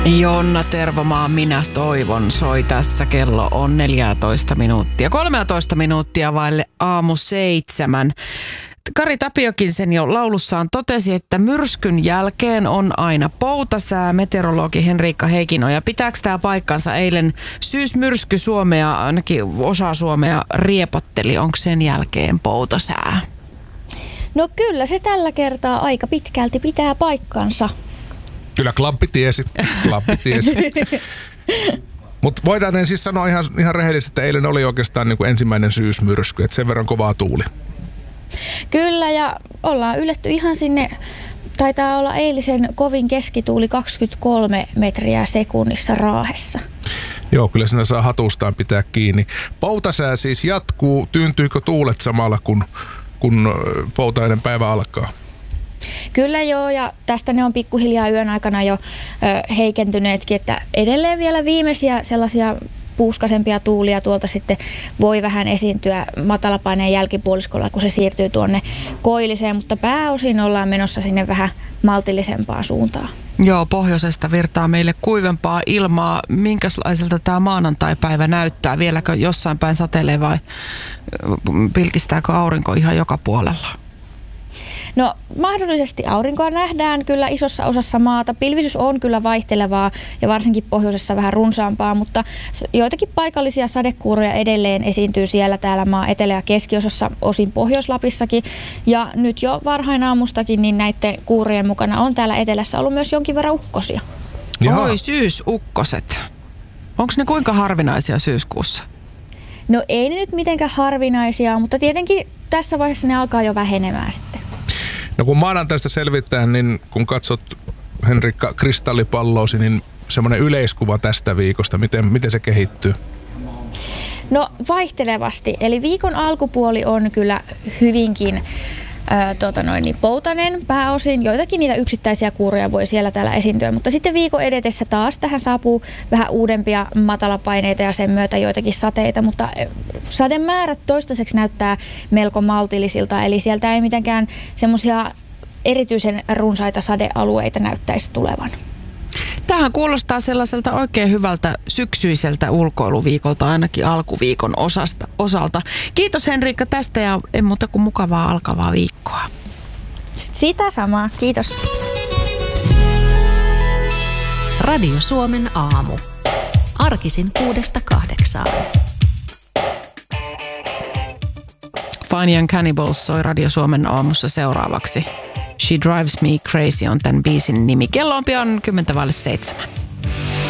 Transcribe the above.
Jonna Tervomaa, minä toivon, soi tässä. Kello on 14 minuuttia. 13 minuuttia vaille aamu 7. Kari Tapiokin sen jo laulussaan totesi, että myrskyn jälkeen on aina poutasää. Meteorologi Henriikka Heikinoja. Pitääkö tämä paikkansa? Eilen syysmyrsky Suomea, ainakin osa Suomea riepotteli. Onko sen jälkeen poutasää? No kyllä se tällä kertaa aika pitkälti pitää paikkansa. Kyllä klappi tiesi. Mutta voidaan siis sanoa ihan rehellisesti, että eilen oli oikeastaan niin kuin ensimmäinen syysmyrsky, että sen verran kovaa tuuli. Kyllä, ja ollaan ylletty ihan sinne, taitaa olla eilisen kovin keskituuli 23 metriä sekunnissa Raahessa. Joo, kyllä siinä saa hatustaan pitää kiinni. Poutasää siis jatkuu. Tyyntyykö tuulet samalla, kun poutainen päivä alkaa? Kyllä joo, ja tästä ne on pikkuhiljaa yön aikana jo heikentyneetkin, että edelleen vielä viimeisiä sellaisia puuskasempia tuulia tuolta sitten voi vähän esiintyä matalapaineen jälkipuoliskolla, kun se siirtyy tuonne koilliseen, mutta pääosin ollaan menossa sinne vähän maltillisempaan suuntaan. Joo, pohjoisesta virtaa meille kuivempaa ilmaa. Minkälaiselta tämä maanantaipäivä näyttää? Vieläkö jossain päin satelee vai pilkistääkö aurinko ihan joka puolella? No mahdollisesti aurinkoa nähdään kyllä isossa osassa maata. Pilvisyys on kyllä vaihtelevaa ja varsinkin pohjoisessa vähän runsaampaa, mutta joitakin paikallisia sadekuuroja edelleen esiintyy siellä täällä maan etelä- ja keskiosassa, osin Pohjois-Lapissakin. Ja nyt jo varhain aamustakin niin näiden kuurien mukana on täällä etelässä ollut myös jonkin verran ukkosia. Jaha. Oi, syysukkoset. Onko ne kuinka harvinaisia syyskuussa? No ei ne nyt mitenkään harvinaisia, mutta tietenkin tässä vaiheessa ne alkaa jo vähenemään sitten. No kun maanantaista selvitään, niin kun katsot Henrikka kristallipalloosi, niin semmoinen yleiskuva tästä viikosta, miten se kehittyy? No vaihtelevasti, eli viikon alkupuoli on kyllä hyvinkin poutainen pääosin. Joitakin niitä yksittäisiä kuuroja voi siellä täällä esiintyä, mutta sitten viikon edetessä taas tähän saapuu vähän uudempia matalapaineita ja sen myötä joitakin sateita, mutta sademäärät toistaiseksi näyttää melko maltillisilta, eli sieltä ei mitenkään semmoisia erityisen runsaita sadealueita näyttäisi tulevan. Tämähän kuulostaa sellaiselta oikein hyvältä syksyiseltä ulkoiluviikolta, ainakin alkuviikon osalta. Kiitos Henriikka tästä ja en muuta kuin mukavaa alkavaa viikkoa. Sitä samaa, kiitos. Radio Suomen aamu. Arkisin 6–8. Fine Young Cannibals soi Radio Suomen aamussa seuraavaksi. She Drives Me Crazy on tämän biisin nimi. Kello on pian 6:50.